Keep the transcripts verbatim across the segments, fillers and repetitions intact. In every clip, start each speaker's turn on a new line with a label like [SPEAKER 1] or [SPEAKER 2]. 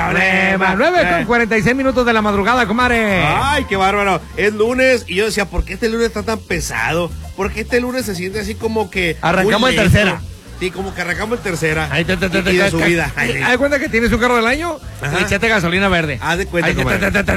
[SPEAKER 1] problema. nueve con cuarenta y seis minutos de la madrugada, comadre.
[SPEAKER 2] Ay, qué bárbaro. Es lunes y yo decía, ¿por qué este lunes está tan pesado? ¿Por qué este lunes se siente así como que...
[SPEAKER 1] Arrancamos en tercera.
[SPEAKER 2] Sí, como que arrancamos en tercera.
[SPEAKER 1] Ahí te, te, te,
[SPEAKER 2] y, y de
[SPEAKER 1] te,
[SPEAKER 2] subida.
[SPEAKER 1] Haz de cuenta que tienes un carro del año y echaste gasolina verde.
[SPEAKER 2] Haz de cuenta, como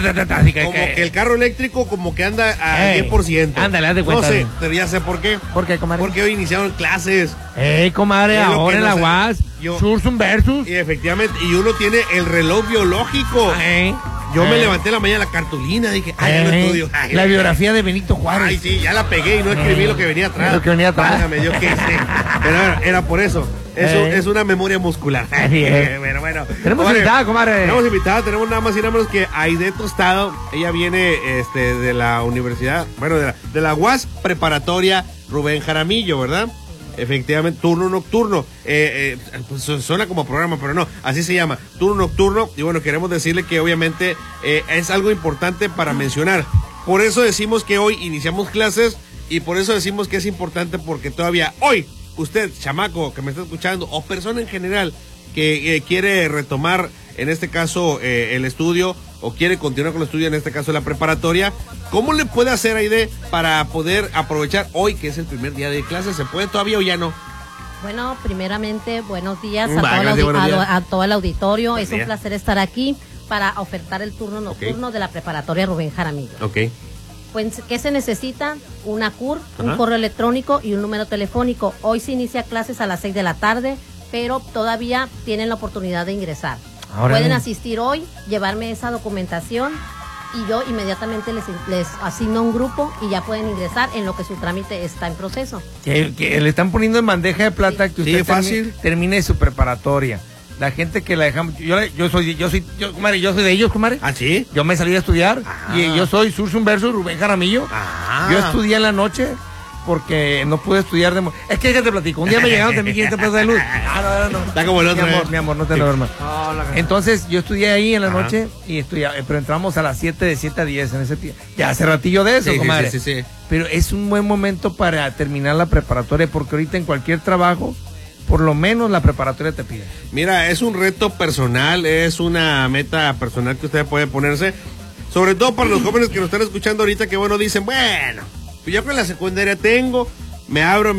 [SPEAKER 2] que el carro eléctrico como que anda a diez por ciento.
[SPEAKER 1] Ándale, haz de cuenta.
[SPEAKER 2] No sé, pero ya sé por qué.
[SPEAKER 1] ¿Por qué, comadre?
[SPEAKER 2] Porque hoy iniciaron clases.
[SPEAKER 1] Ey, comadre,
[SPEAKER 2] Es lo
[SPEAKER 1] ahora
[SPEAKER 2] que
[SPEAKER 1] en
[SPEAKER 2] no
[SPEAKER 1] la
[SPEAKER 2] sé.
[SPEAKER 1] U A S,
[SPEAKER 2] Yo-
[SPEAKER 1] Sursum versus.
[SPEAKER 2] Y efectivamente, y uno tiene el reloj biológico.
[SPEAKER 1] Ey,
[SPEAKER 2] Yo me
[SPEAKER 1] ey,
[SPEAKER 2] levanté en la mañana la cartulina, dije, ay, ya no
[SPEAKER 1] ey,
[SPEAKER 2] estudio. Ay,
[SPEAKER 1] La
[SPEAKER 2] ay,
[SPEAKER 1] biografía de Benito Juárez.
[SPEAKER 2] Ay, sí, ya la pegué y no escribí
[SPEAKER 1] Ey,
[SPEAKER 2] lo que venía atrás.
[SPEAKER 1] lo que venía atrás.
[SPEAKER 2] Válgame, yo qué sé. Pero era, era por eso. Eso
[SPEAKER 1] Ey.
[SPEAKER 2] es una memoria muscular.
[SPEAKER 1] Así es.
[SPEAKER 2] Bueno, bueno.
[SPEAKER 1] Tenemos
[SPEAKER 2] Comadre,
[SPEAKER 1] invitada, comadre.
[SPEAKER 2] Tenemos invitada, tenemos nada más y nada menos que Aide Tostado. Ella viene este, de la universidad, bueno, de la, de la U A S Preparatoria Rubén Jaramillo, ¿verdad? Efectivamente, turno nocturno. Eh, eh, pues suena como programa, pero no, así se llama, turno nocturno. Y bueno, queremos decirle que obviamente eh, es algo importante para mencionar. Por eso decimos que hoy iniciamos clases y por eso decimos que es importante porque todavía hoy, usted, chamaco que me está escuchando, o persona en general que eh, quiere retomar, en este caso, eh, el estudio, o quiere continuar con el estudio, en este caso la preparatoria, ¿cómo le puede hacer, Aide, para poder aprovechar hoy, que es el primer día de clase? ¿Se puede todavía o ya no?
[SPEAKER 3] Bueno, primeramente, buenos días a,
[SPEAKER 2] Va,
[SPEAKER 3] todo, el
[SPEAKER 2] gracias,
[SPEAKER 3] audi-
[SPEAKER 2] buenos días.
[SPEAKER 3] a- a todo el auditorio.
[SPEAKER 2] Buenos
[SPEAKER 3] Es un
[SPEAKER 2] días.
[SPEAKER 3] placer estar aquí para ofertar el turno nocturno de la preparatoria Rubén Jaramillo.
[SPEAKER 2] Ok.
[SPEAKER 3] Pues, ¿qué se necesita? Una C U R, un
[SPEAKER 2] Ajá.
[SPEAKER 3] correo electrónico y un número telefónico. Hoy se inicia clases a las seis de la tarde, pero todavía tienen la oportunidad de ingresar.
[SPEAKER 1] Órale.
[SPEAKER 3] Pueden asistir hoy, llevarme esa documentación y yo inmediatamente les, les asigno un grupo y ya pueden ingresar en lo que su trámite está en proceso.
[SPEAKER 1] Que, que le están poniendo en bandeja de plata que
[SPEAKER 2] Sí,
[SPEAKER 1] usted
[SPEAKER 2] fácil.
[SPEAKER 1] termi- termine su preparatoria. La gente que la dejamos, yo, la- yo soy, yo soy, yo, comadre, yo soy de ellos, comadre.
[SPEAKER 2] ¿Ah, sí?
[SPEAKER 1] Yo me salí a estudiar
[SPEAKER 2] Ah.
[SPEAKER 1] y yo soy Sursum versus Rubén Jaramillo.
[SPEAKER 2] Ah.
[SPEAKER 1] Yo estudié en la noche porque no pude estudiar de... mo- Es que ya te platico, un día me llegaron de mil quinientos pesos de luz. Ah, no, no, no.
[SPEAKER 2] Está como el otro,
[SPEAKER 1] Mi amor,
[SPEAKER 2] ¿eh?
[SPEAKER 1] mi amor, no te lo duermas. Entonces yo estudié ahí en la
[SPEAKER 2] Ajá.
[SPEAKER 1] noche y estudiaba, pero entramos a las siete, de siete a diez en ese tiempo. Ya hace ratillo de eso,
[SPEAKER 2] Sí, sí,
[SPEAKER 1] comadre.
[SPEAKER 2] sí, sí, sí.
[SPEAKER 1] Pero es un buen momento para terminar la preparatoria porque ahorita en cualquier trabajo, por lo menos la preparatoria te pide.
[SPEAKER 2] Mira, es un reto personal, es una meta personal que usted puede ponerse, sobre todo para los jóvenes que nos están escuchando ahorita, que bueno, dicen, bueno, pues yo con la secundaria tengo, me abro